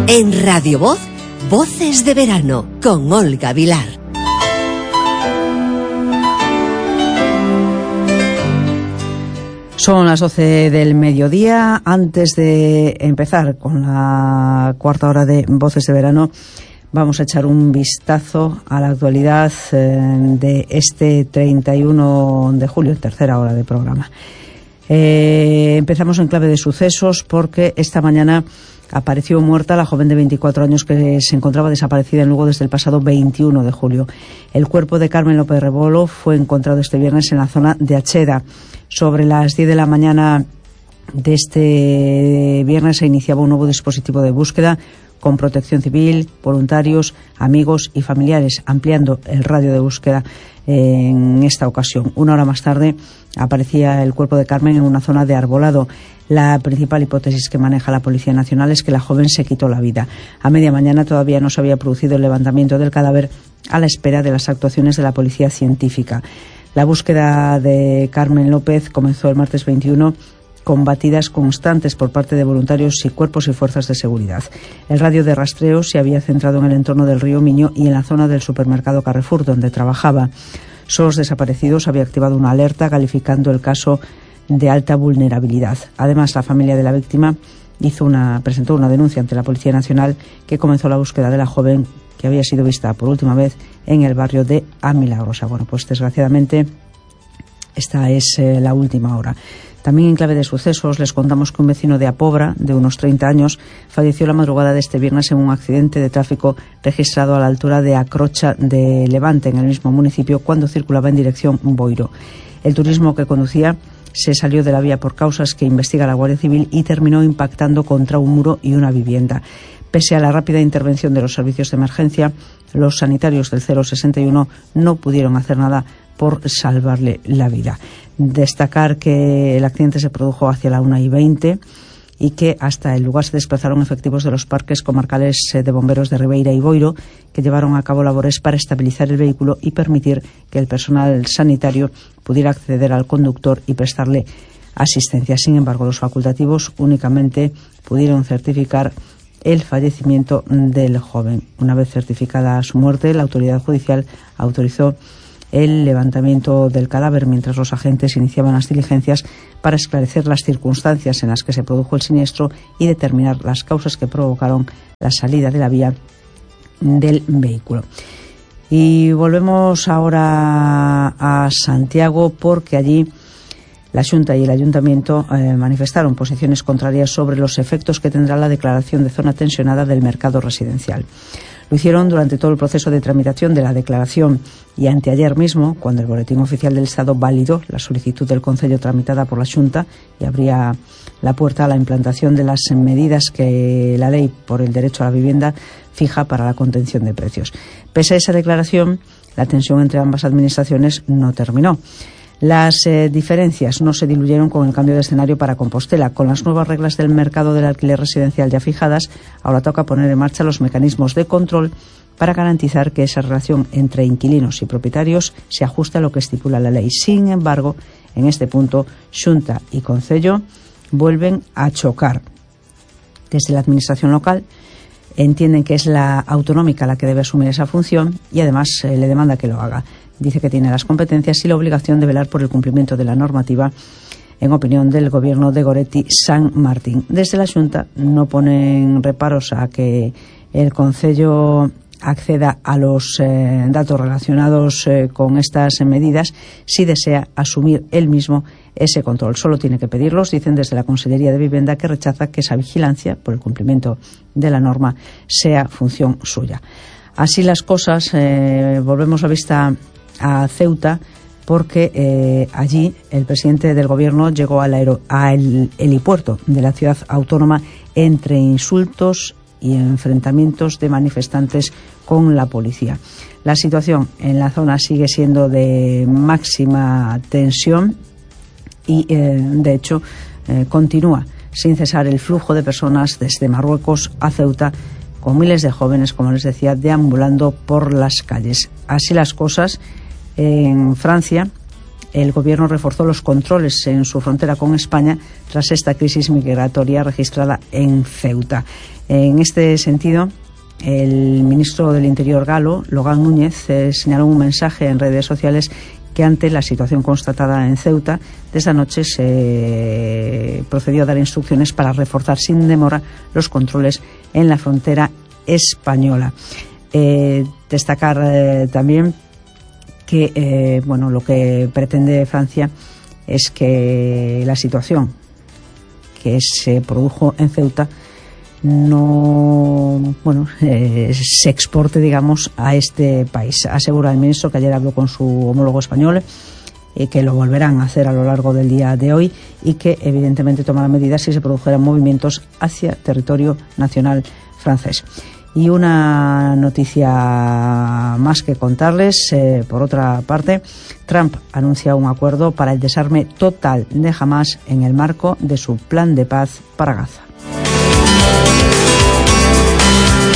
En Radio Voz, Voces de Verano, con Olga Vilar. Son las 12 del mediodía. Antes de empezar con la cuarta hora de Voces de Verano, vamos a echar un vistazo a la actualidad de este 31 de julio, tercera hora de programa. Empezamos en clave de sucesos porque esta mañana apareció muerta la joven de 24 años que se encontraba desaparecida en Lugo desde el pasado 21 de julio. El cuerpo de Carmen López Rebolo fue encontrado este viernes en la zona de Acheda. Sobre las 10 de la mañana de este viernes se iniciaba un nuevo dispositivo de búsqueda con Protección Civil, voluntarios, amigos y familiares, ampliando el radio de búsqueda en esta ocasión. Una hora más tarde aparecía el cuerpo de Carmen en una zona de arbolado. La principal hipótesis que maneja la Policía Nacional es que la joven se quitó la vida. A media mañana todavía no se había producido el levantamiento del cadáver a la espera de las actuaciones de la Policía Científica. La búsqueda de Carmen López comenzó el martes 21 con batidas constantes por parte de voluntarios y cuerpos y fuerzas de seguridad. El radio de rastreo se había centrado en el entorno del río Miño y en la zona del supermercado Carrefour, donde trabajaba. SOS Desaparecidos había activado una alerta calificando el caso de alta vulnerabilidad. Además, la familia de la víctima presentó una denuncia ante la Policía Nacional, que comenzó la búsqueda de la joven que había sido vista por última vez en el barrio de Amilagrosa. Bueno, pues desgraciadamente esta es la última hora. También en clave de sucesos les contamos que un vecino de Apobra, de unos 30 años, falleció la madrugada de este viernes en un accidente de tráfico registrado a la altura de Acrocha de Levante, en el mismo municipio, cuando circulaba en dirección Boiro. El turismo que conducía se salió de la vía por causas que investiga la Guardia Civil y terminó impactando contra un muro y una vivienda. Pese a la rápida intervención de los servicios de emergencia, los sanitarios del 061 no pudieron hacer nada por salvarle la vida. Destacar que el accidente se produjo hacia la 1:20 y que hasta el lugar se desplazaron efectivos de los parques comarcales de bomberos de Ribeira y Boiro, que llevaron a cabo labores para estabilizar el vehículo y permitir que el personal sanitario pudiera acceder al conductor y prestarle asistencia. Sin embargo, los facultativos únicamente pudieron certificar el fallecimiento del joven. Una vez certificada su muerte, la autoridad judicial autorizó el levantamiento del cadáver mientras los agentes iniciaban las diligencias para esclarecer las circunstancias en las que se produjo el siniestro y determinar las causas que provocaron la salida de la vía del vehículo. Y volvemos ahora a Santiago porque allí la Xunta y el Ayuntamiento manifestaron posiciones contrarias sobre los efectos que tendrá la declaración de zona tensionada del mercado residencial. Lo hicieron durante todo el proceso de tramitación de la declaración y anteayer mismo, cuando el Boletín Oficial del Estado validó la solicitud del Concello tramitada por la Xunta y abría la puerta a la implantación de las medidas que la Ley por el Derecho a la Vivienda fija para la contención de precios. Pese a esa declaración, la tensión entre ambas administraciones no terminó. Las diferencias no se diluyeron con el cambio de escenario para Compostela. Con las nuevas reglas del mercado del alquiler residencial ya fijadas, ahora toca poner en marcha los mecanismos de control para garantizar que esa relación entre inquilinos y propietarios se ajuste a lo que estipula la ley. Sin embargo, en este punto, Xunta y Concello vuelven a chocar. Desde la administración local entienden que es la autonómica la que debe asumir esa función y además le demanda que lo haga. Dice que tiene las competencias y la obligación de velar por el cumplimiento de la normativa, en opinión del gobierno de Goretti San Martín. Desde la Xunta no ponen reparos a que el Concello acceda a los datos relacionados con estas medidas si desea asumir él mismo ese control. Solo tiene que pedirlos, dicen desde la Consellería de Vivienda, que rechaza que esa vigilancia por el cumplimiento de la norma sea función suya. Así las cosas, volvemos la vista a Ceuta porque allí el presidente del gobierno llegó al helipuerto de la ciudad autónoma entre insultos y enfrentamientos de manifestantes con la policía. La situación en la zona sigue siendo de máxima tensión y de hecho continúa sin cesar el flujo de personas desde Marruecos a Ceuta, con miles de jóvenes, como les decía, deambulando por las calles. Así las cosas, en Francia, el gobierno reforzó los controles en su frontera con España tras esta crisis migratoria registrada en Ceuta. En este sentido, el ministro del Interior galo, Logan Núñez, señaló en un mensaje en redes sociales que ante la situación constatada en Ceuta, desde anoche se procedió a dar instrucciones para reforzar sin demora los controles en la frontera española. Destacar también que lo que pretende Francia es que la situación que se produjo en Ceuta se exporte, digamos, a este país. Asegura el ministro que ayer habló con su homólogo español, que lo volverán a hacer a lo largo del día de hoy y que evidentemente tomarán medidas si se produjeran movimientos hacia territorio nacional francés. Y una noticia más que contarles, por otra parte, Trump anuncia un acuerdo para el desarme total de Hamás en el marco de su plan de paz para Gaza.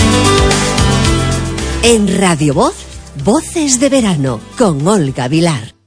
En Radio Voz, Voces de Verano, con Olga Vilar.